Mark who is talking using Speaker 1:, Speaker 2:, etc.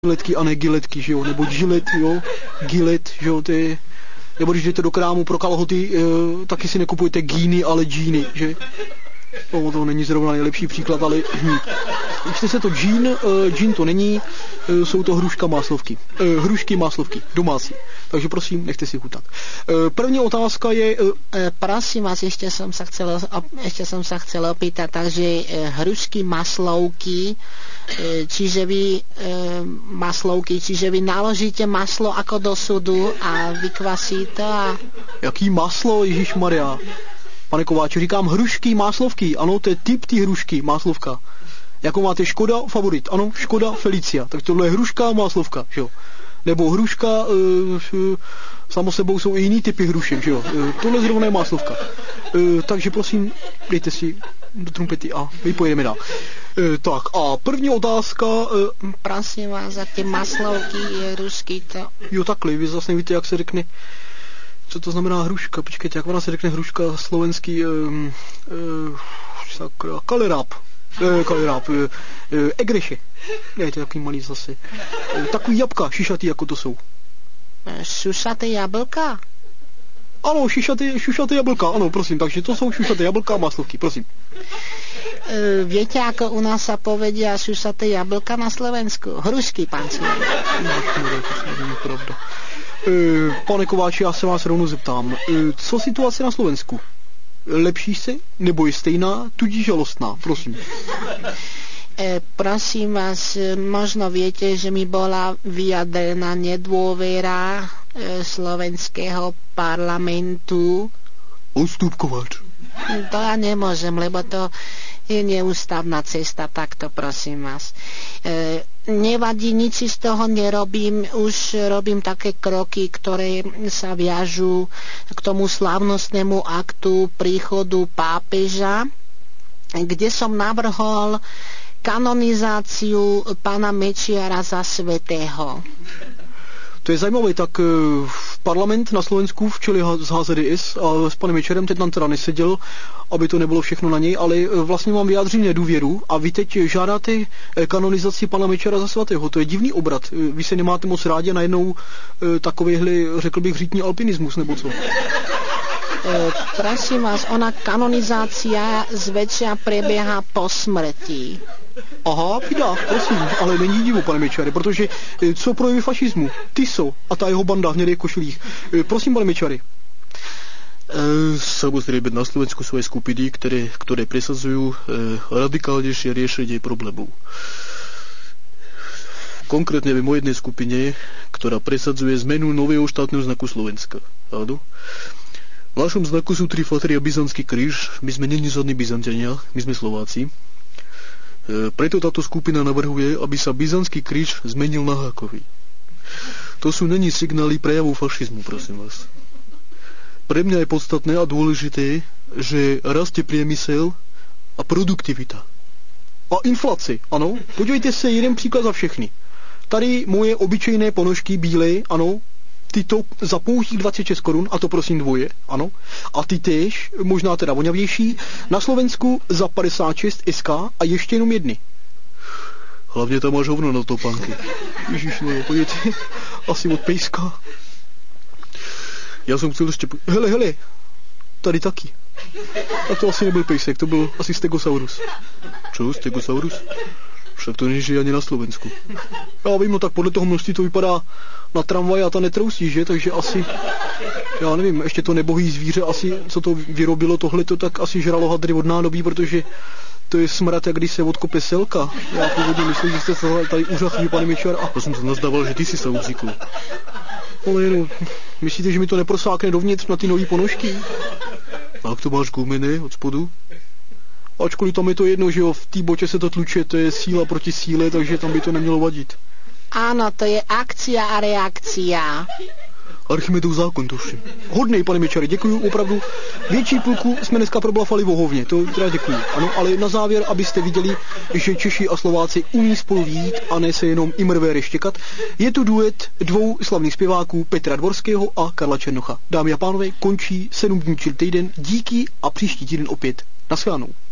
Speaker 1: giletky a ne giletky, že jo, nebo gilet, jo, gilet, že jo, to je, nebo když jdete do krámu pro kalhoty, taky si nekupujete gíny, ale džíny, že? To není zrovna nejlepší příklad, ale čte se to džín to není, jsou to hrušky máslovky, domácí. Takže prosím, nechte si chutat. První otázka je...
Speaker 2: Prosím vás, ešte som sa chcel opýtať, takže hrušky maslovky, čiže vy naložíte maslo ako do sudu a vykvasí to a...
Speaker 1: Jaký maslo, ježišmarja? Pane Kováči, říkám hrušky máslovky, ano, to je typ ty hrušky máslovka. Jako máte Škoda Favorit, ano, Škoda Felicia, tak tohle je hruška máslovka, že jo. Nebo hruška, samo sebou jsou i jiný typy hrušek, že jo. Tohle zrovna je máslovka. Takže prosím, dejte si do trumpety a my pojedeme dál. Tak a první otázka...
Speaker 2: Prosím vás, za ty maslovky, hrušky to...
Speaker 1: Jo, takhle, vy zase nevíte, jak se řekne... Co to znamená hruška? Počkejte, jak ona se řekne hruška slovenský... Kaleráb. Egreše. Je to takový malý zase. Takový jabka, šišatý, jako to jsou.
Speaker 2: Šušaté jablka?
Speaker 1: Ano, šušaté jablka, ano, prosím. Takže to jsou šušaté jablka a maslovky, prosím.
Speaker 2: Viete, ako u nás sa povedia šušaté jablka na Slovensku? Hrušky, pán Cíl.
Speaker 1: To není pravda. Pane Kováči, já se vás rovnou zeptám. Co situace na Slovensku? Lepší se, nebo je stejná, tudíž žalostná? Prosím.
Speaker 2: Prosím vás, možno viete, že mi bola vyjadrená nedôvera slovenského parlamentu.
Speaker 1: Odstup, Kováč.
Speaker 2: To ja nemôžem, lebo to je neústavná cesta, takto prosím vás. Nevadí, nič si z toho nerobím, už robím také kroky, ktoré sa viažú k tomu slávnostnému aktu príchodu pápeža, kde som navrhol kanonizáciu pána Mečiara za svätého.
Speaker 1: To je zajímavé, tak parlament na Slovensku v čele z HZDS a s panem Mečerem teď tam teda neseděl, aby to nebylo všechno na něj, ale vlastně mám vyjádření nedůvěru a vy teď žádáte kanonizaci pana Mečera za svatého. To je divný obrat. Vy se nemáte moc rádi a najednou takovýhle, řekl bych, řítní alpinismus, nebo co?
Speaker 2: Prosím vás, ona kanonizácia zväčša prebieha po smrti.
Speaker 1: Aha, pidá, prosím, ale není divu, pane Mečare, protože co projevy fašismu? Tiso a ta jeho banda v hnědých košilích. Prosím, pane Mečare.
Speaker 3: Samozrejme, na Slovensku sú aj skupiny, ktoré presadzujú radikálnejšie riešenie problémov. Konkrétne viem o jednej skupine, ktorá presadzuje zmenu nového štátneho znaku Slovenska. Áno. V našom znaku sú 3 flatry a byzantský kríž. My sme není žiadni Byzanťania, my sme Slováci. Preto táto skupina navrhuje, aby sa byzantský kríž zmenil na hákový. To sú není signály prejavu fašizmu, prosím vás. Pre mňa je podstatné a dôležité, že rastie priemysel a produktivita.
Speaker 1: A inflace, ano. Podívejte se, jeden příklad za všechny. Tady moje obyčejné ponožky bílé, ano, tyto za pouhých 26 korun, a to prosím dvoje, ano. A ty též, možná teda voňavější, na Slovensku za 56 SK a ještě jenom jedny.
Speaker 3: Hlavně tam máš hovno na topánky.
Speaker 1: Ježiš, no, podívejte, asi od pejska.
Speaker 3: Já jsem chcel ještě...
Speaker 1: Hele, tady taky. A to asi nebyl pejsek, to byl asi Stegosaurus.
Speaker 3: Čo, Stegosaurus? Však to nežije ani na Slovensku.
Speaker 1: Já vím, no tak podle toho množství to vypadá na tramvaj a ta netrousí, že? Takže asi, já nevím, ještě to nebohý zvíře asi, co to vyrobilo tohleto, tak asi žralo hadry od nádobí, protože to je smrad, jak když se odkope selka. Já původně myslím, že jste se tady úřachli, pane Mečar. A
Speaker 3: to jsem se nazdával, že ty si se ucikl.
Speaker 1: Ale no, myslíte, že mi to neprosákne dovnitř na ty nový ponožky?
Speaker 3: A jak to máš gumené od spodu?
Speaker 1: Ačkoliv tam je to jedno, že jo, v té botě se to tluče, to je síla proti síle, takže tam by to nemělo vadit.
Speaker 2: Áno, to je akcia a reakcia.
Speaker 1: Archimedov zákon, tuším. Hodnej, pane Mečare, děkuju, opravdu. Větší půlku jsme dneska problafali o hovně, to teda děkuju. Ano, ale na závěr, abyste viděli, že Češi a Slováci umí spolu vít a ne se jenom imrvére štěkat, je tu duet dvou slavných zpěváků Petra Dvorského a Karla Černocha. Dámy a pánové, končí 7 dní čil týden, díky a příští týden opět. Naschledanou.